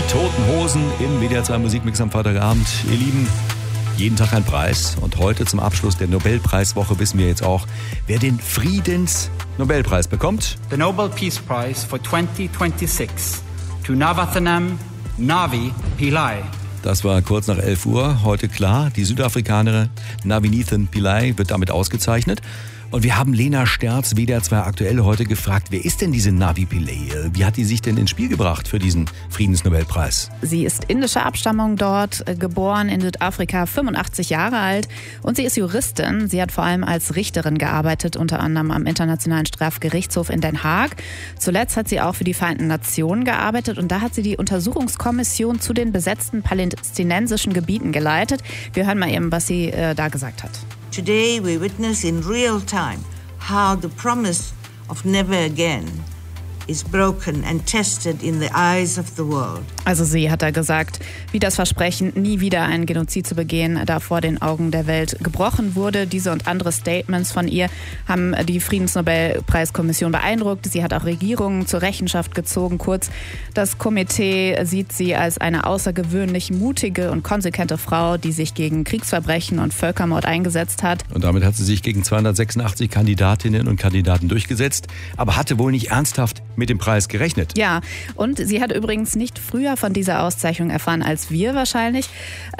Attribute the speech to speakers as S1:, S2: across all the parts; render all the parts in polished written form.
S1: Toten Hosen im WDR 2 Musikmix am Freitagabend. Ihr Lieben, jeden Tag ein Preis. Und heute zum Abschluss der Nobelpreiswoche wissen wir jetzt auch, wer den Friedensnobelpreis bekommt.
S2: The Nobel Peace Prize for 2026 to Navathanam Navi Pillai.
S1: Das war kurz nach 11 Uhr. Heute klar, die Südafrikanerin Navinithan Pillay wird damit ausgezeichnet. Und wir haben Lena Sterz, WDR 2 aktuell, heute gefragt, wer ist denn diese Navi Pillay? Wie hat die sich denn ins Spiel gebracht für diesen Friedensnobelpreis?
S3: Sie ist indischer Abstammung dort, geboren in Südafrika, 85 Jahre alt und sie ist Juristin. Sie hat vor allem als Richterin gearbeitet, unter anderem am Internationalen Strafgerichtshof in Den Haag. Zuletzt hat sie auch für die Vereinten Nationen gearbeitet und da hat sie die Untersuchungskommission zu den besetzten palästinensischen Gebieten geleitet. Wir hören mal eben, was sie da gesagt hat.
S4: Today we witness in real time how the promise of never again is broken and tested in the eyes of the world.
S3: Also sie hat da gesagt, wie das Versprechen, nie wieder einen Genozid zu begehen, da vor den Augen der Welt gebrochen wurde. Diese und andere Statements von ihr haben die Friedensnobelpreiskommission beeindruckt. Sie hat auch Regierungen zur Rechenschaft gezogen. Kurz, das Komitee sieht sie als eine außergewöhnlich mutige und konsequente Frau, die sich gegen Kriegsverbrechen und Völkermord eingesetzt hat.
S1: Und damit hat sie sich gegen 286 Kandidatinnen und Kandidaten durchgesetzt, aber hatte wohl nicht ernsthaft mit dem Preis gerechnet.
S3: Ja, und sie hat übrigens nicht früher von dieser Auszeichnung erfahren als wir wahrscheinlich,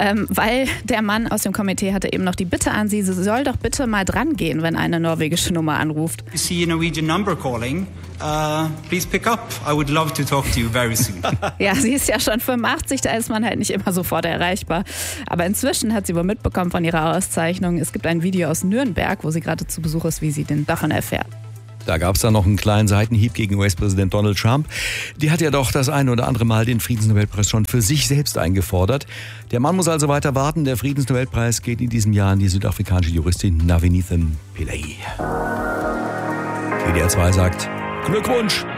S3: weil der Mann aus dem Komitee hatte eben noch die Bitte an sie soll doch bitte mal dran gehen, wenn eine norwegische Nummer anruft.
S2: You see a Norwegian number calling, please pick up. I would love to talk to you very soon.
S3: Ja, sie ist ja schon 85, da ist man halt nicht immer sofort erreichbar. Aber inzwischen hat sie wohl mitbekommen von ihrer Auszeichnung. Es gibt ein Video aus Nürnberg, wo sie gerade zu Besuch ist, wie sie davon erfährt.
S1: Da gab es dann noch einen kleinen Seitenhieb gegen US-Präsident Donald Trump. Die hat ja doch das ein oder andere Mal den Friedensnobelpreis schon für sich selbst eingefordert. Der Mann muss also weiter warten. Der Friedensnobelpreis geht in diesem Jahr an die südafrikanische Juristin Navinithan Pillay. WDR 2 sagt Glückwunsch!